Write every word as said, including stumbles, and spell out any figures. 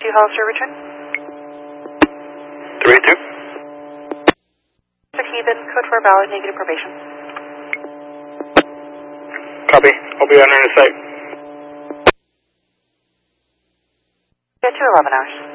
two Hollister, return. three eight two. Mister Keevan, code for valid, negative probation. Copy. I'll be on there in a sec. Yeah, two eleven hours.